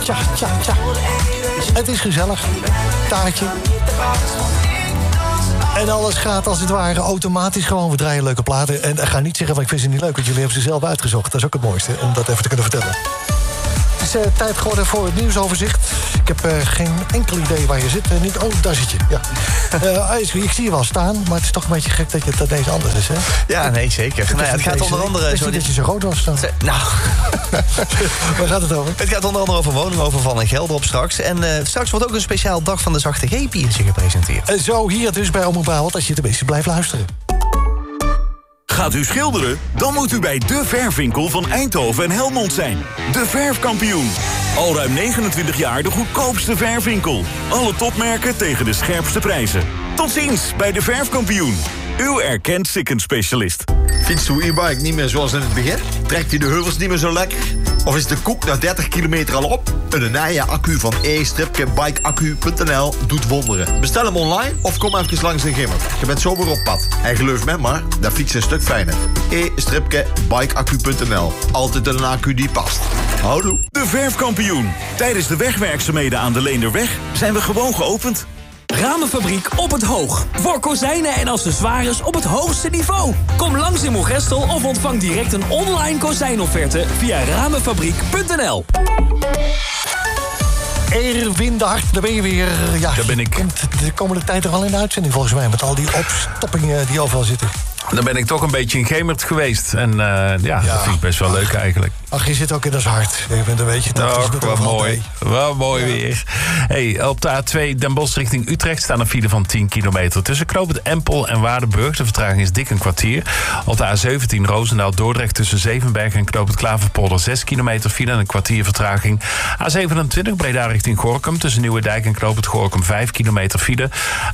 Tja. Het is gezellig. Taartje. En alles gaat als het ware automatisch gewoon. We draaien leuke platen. En ga niet zeggen van ik vind ze niet leuk, want jullie hebben ze zelf uitgezocht. Dat is ook het mooiste, om dat even te kunnen vertellen. Het is tijd geworden voor het nieuwsoverzicht. Ik heb geen enkel idee waar je zit. Niet, oh, daar zit je. Ja. Ik zie je wel staan, maar het is toch een beetje gek dat het ineens anders is, hè? Ja, nee, zeker. Het gaat onder andere... Het is niet dat je zo groot was dan. Nou... Waar gaat het over? Het gaat onder andere over woningoverval in Gelderop straks. En straks wordt ook een speciaal Dag van de Zachte G-biertje gepresenteerd. Zo hier dus bij Omroep Brabant, als je tenminste blijft luisteren. Gaat u schilderen? Dan moet u bij De Verfwinkel van Eindhoven en Helmond zijn. De Verfkampioen. Al ruim 29 jaar de goedkoopste verfwinkel. Alle topmerken tegen de scherpste prijzen. Tot ziens bij De Verfkampioen. Uw erkend Sikkens-specialist. Fietst uw e-bike niet meer zoals in het begin? Trekt u de heuvels niet meer zo lekker? Of is de koek na 30 kilometer al op? Een Naya-accu van e-bikeaccu.nl doet wonderen. Bestel hem online of kom even langs in Gimmer. Je bent zomaar op pad. En geloof me maar, dat fietsen een stuk fijner. e-bikeaccu.nl. Altijd een accu die past. Houdoe. De Verfkampioen. Tijdens de wegwerkzaamheden aan de Leenderweg zijn we gewoon geopend. Ramenfabriek op het Hoog. Voor kozijnen en accessoires op het hoogste niveau. Kom langs in Moergestel of ontvang direct een online kozijnofferte via ramenfabriek.nl. Erwin de Hart, daar ben je weer. Ja, daar ben ik. Komt de komende tijd toch wel in de uitzending volgens mij, met al die opstoppingen die overal zitten. Dan ben ik toch een beetje in Gemert geweest. En dat vind ik best wel leuk eigenlijk. Ach, je zit ook in dat hart. Je bent een beetje... Wat mooi. Wat mooi weer. Hey, op de A2 Den Bosch richting Utrecht staan een file van 10 kilometer. Tussen knooppunt Empel en Waardenburg. De vertraging is dik een kwartier. Op de A17 Roosendaal-Dordrecht tussen Zevenberg en knooppunt Klaverpolder 6 kilometer file en een kwartier vertraging. A27 Breda richting Gorinchem tussen Nieuwedijk en knooppunt Gorinchem 5 kilometer file.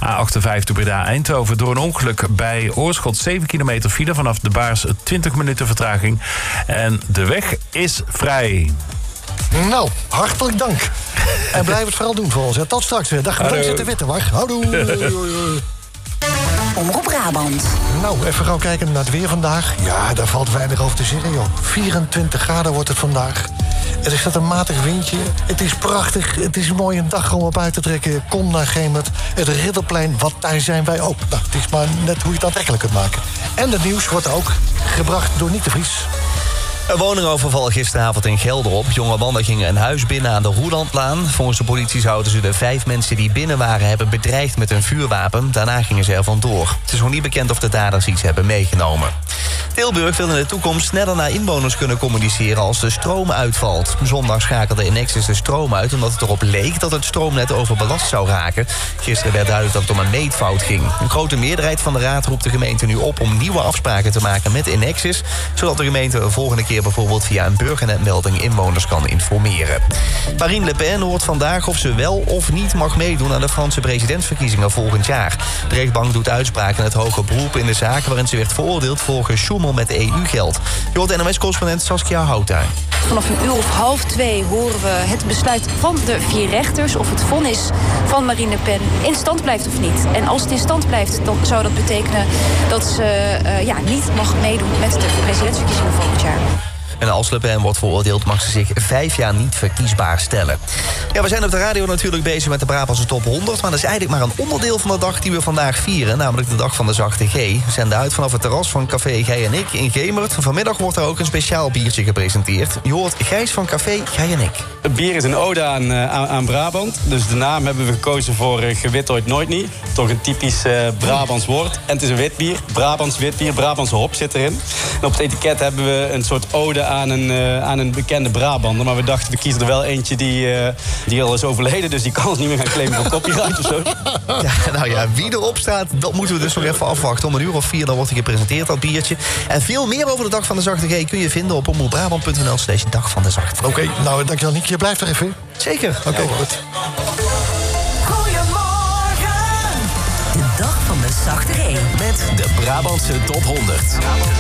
A58 Breda-Eindhoven door een ongeluk bij Oorschot 7 kilometer file. Vanaf de Baars 20 minuten vertraging. En de weg is vrij. Nou, hartelijk dank. En blijf het vooral doen voor ons. Tot straks weer. Dag, bedankt zitten witte, wacht. Houdoe. Omroep Brabant. Nou, even gaan kijken naar het weer vandaag. Ja, daar valt weinig over te zeggen, joh. 24 graden wordt het vandaag. Er staat een matig windje. Het is prachtig. Het is een mooie dag om op uit te trekken. Kom naar Gemert. Het Ridderplein, want daar zijn wij ook. Nou, het is maar net hoe je het aantrekkelijk kunt maken. En het nieuws wordt ook gebracht door Niek de Vries. Een woningoverval gisteravond in Gelderop. Jonge mannen gingen een huis binnen aan de Roelandlaan. Volgens de politie zouden ze de 5 mensen die binnen waren hebben bedreigd met een vuurwapen. Daarna gingen ze er vandoor. Het is nog niet bekend of de daders iets hebben meegenomen. Tilburg wil in de toekomst sneller naar inwoners kunnen communiceren als de stroom uitvalt. Zondag schakelde Enexis de stroom uit omdat het erop leek dat het stroomnet overbelast zou raken. Gisteren werd duidelijk dat het om een meetfout ging. Een grote meerderheid van de raad roept de gemeente nu op om nieuwe afspraken te maken met Enexis, zodat de gemeente de volgende keer bijvoorbeeld via een burgernetmelding inwoners kan informeren. Marine Le Pen hoort vandaag of ze wel of niet mag meedoen aan de Franse presidentsverkiezingen volgend jaar. De rechtbank doet uitspraak in het hoger beroep in de zaak waarin ze werd veroordeeld voor gesjoemel met EU-geld. Je hoort NOS-correspondent Saskia Houttuin. Vanaf 1:30 horen we het besluit van de 4 rechters of het vonnis van Marine Le Pen in stand blijft of niet. En als het in stand blijft, dan zou dat betekenen dat ze niet mag meedoen met de presidentsverkiezingen volgend jaar. En als Le Pen wordt veroordeeld mag ze zich 5 jaar niet verkiesbaar stellen. Ja, we zijn op de radio natuurlijk bezig met de Brabantse Top 100... maar dat is eigenlijk maar een onderdeel van de dag die we vandaag vieren... namelijk de Dag van de Zachte G. We zenden uit vanaf het terras van Café Gij en Ik in Gemert. Vanmiddag wordt er ook een speciaal biertje gepresenteerd. Je hoort Gijs van Café Gij en Ik. Het bier is een ode aan Brabant. Dus de naam hebben we gekozen voor gewit ooit nooit niet. Toch een typisch Brabants woord. En het is een wit bier, Brabants wit bier, Brabantse hop zit erin. En op het etiket hebben we een soort ode aan een bekende Brabander. Maar we dachten, we kiezen er wel eentje die al is overleden. Dus die kan ons niet meer gaan claimen voor copyright of zo. Ja, nou ja, wie erop staat, dat moeten we dus nog even afwachten. Om 1:04 dan wordt hij gepresenteerd, dat biertje. En veel meer over de Dag van de Zachte G kun je vinden op omroepbrabant.nl/Dag van de Zachte G. Oké, nou dankjewel Niek. Je blijft er even. Zeker. Oké, goed. Goedemorgen. De Dag van de Zachte G. Met de Brabantse Top 100.